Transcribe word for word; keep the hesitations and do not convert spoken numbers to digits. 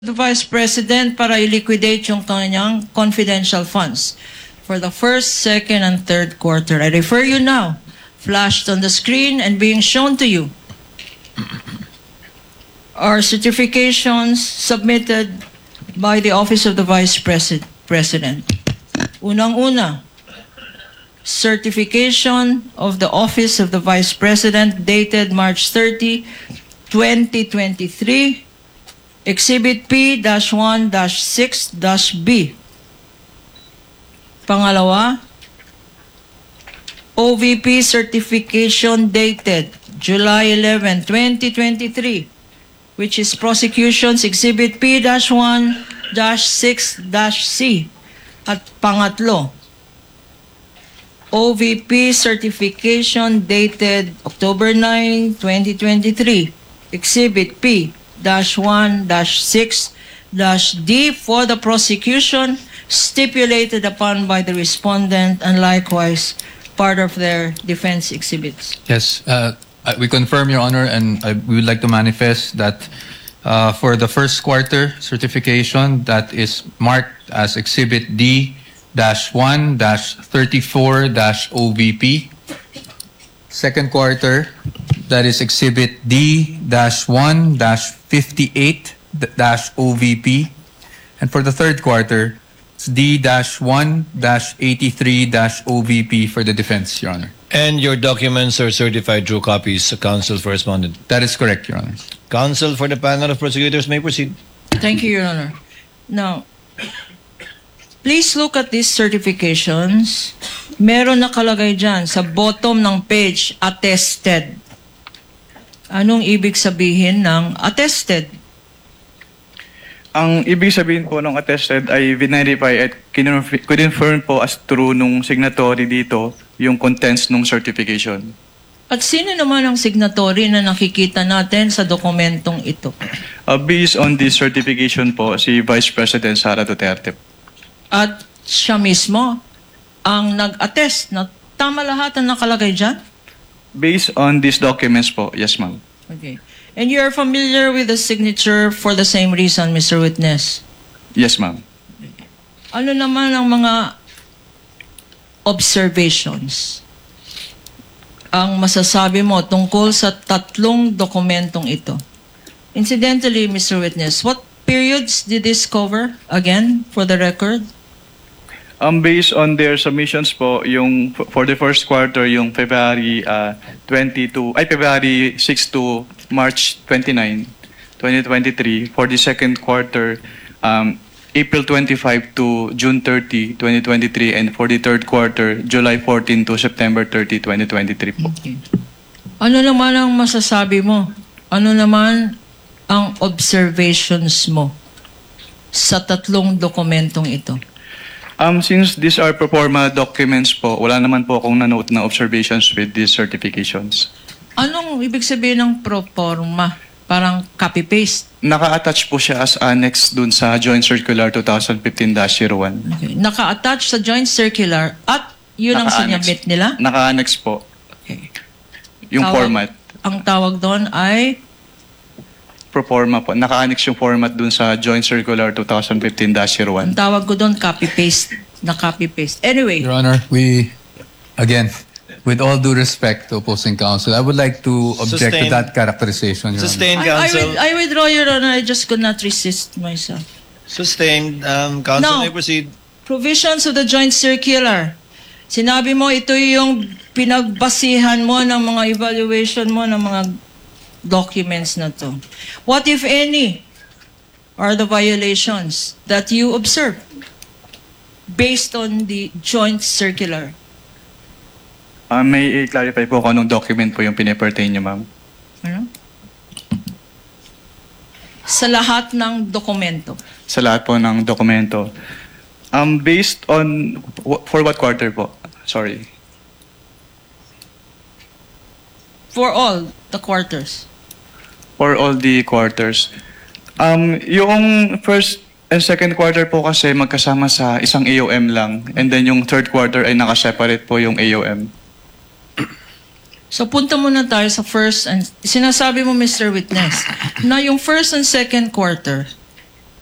the Vice President para i-liquidate yung kanyang confidential funds for the first, second, and third quarter. I refer you now, flashed on the screen and being shown to you, are certifications submitted by the Office of the Vice Presi- President. Unang-una, certification of the Office of the Vice President dated March thirtieth, twenty twenty-three, Exhibit P one six B. Pangalawa, O V P certification dated July eleventh, twenty twenty-three, which is Prosecution's Exhibit P one six C. At pangatlo, O V P certification dated October ninth, twenty twenty-three, Exhibit P one six D for the prosecution, stipulated upon by the respondent and likewise part of their defense exhibits. Yes, uh, we confirm, Your Honor, and I, we would like to manifest that uh, for the first quarter certification that is marked as Exhibit D one thirty-four O V P. Second quarter, that is Exhibit D one fifty-eight O V P. And for the third quarter, it's D one eighty-three O V P for the defense, Your Honor. And your documents are certified true copies, counsel for respondent. That is correct, Your Honor. Counsel for the panel of prosecutors may proceed. Thank you, Your Honor. Now, please look at these certifications. Meron nakalagay dyan sa bottom ng page, attested. Anong ibig sabihin ng attested? Ang ibig sabihin po ng attested ay verify at confirm po as true nung signatory dito yung contents ng certification. At sino naman ang signatory na nakikita natin sa dokumentong ito? Uh, based on this certification po, si Vice President Sara Duterte. At siya mismo ang nag-attest na tama lahat ang nakalagay dyan? Based on these documents po, yes ma'am. Okay. And you are familiar with the signature for the same reason, Mister Witness? Yes ma'am. Ano naman ang mga observations ang masasabi mo tungkol sa tatlong dokumentong ito? Incidentally, Mister Witness, what periods did this cover? Again, for the record? Um, based on their submissions po, yung for the first quarter, yung February uh, twenty-two, ay February sixth to March twenty-ninth, twenty twenty-three. For the second quarter, um, April twenty-fifth to June thirtieth, twenty twenty-three. And for the third quarter, July fourteenth to September thirtieth, twenty twenty-three po. Okay. Ano naman ang masasabi mo? Ano naman ang observations mo sa tatlong dokumentong ito? Um, since these are pro forma documents po, wala naman po akong na-note na observations with these certifications. Anong ibig sabihin ng pro forma? Parang copy-paste? Naka-attach po siya as annex dun sa Joint Circular twenty fifteen dash zero one. Okay. Naka-attach sa joint circular at yun ang Naka-annex. sinabit nila? Naka-annex po. Okay. Yung Tawag- format. Ang tawag doon ay Pro forma po. Naka-annex yung format dun sa Joint Circular twenty fifteen dash zero one. ang tawag ko doon copy-paste. Na copy-paste. Anyway, Your Honor, we, again, with all due respect to opposing counsel, I would like to object to Sustain. that characterization, Your Honor. Sustained, I, I, counsel. with- I withdraw, Your Honor. I just could not resist myself. Sustained. Um, counsel No. may proceed. Provisions of the joint circular. Sinabi mo, ito yung pinagbasihan mo ng mga evaluation mo ng mga documents na to. What, if any, are the violations that you observe based on the joint circular? Uh, may i-clarify po kung anong document po yung pinipertain niyo, ma'am. Ano? Sa lahat ng dokumento. Sa lahat po ng dokumento. Um, based on, for what quarter po? Sorry. For all the quarters. For all the quarters. Um, yung first and second quarter po kasi magkasama sa isang A O M lang. And then yung third quarter ay nakaseparate po yung A O M. So punta muna tayo sa first and sinasabi mo, Mister Witness, na yung first and second quarter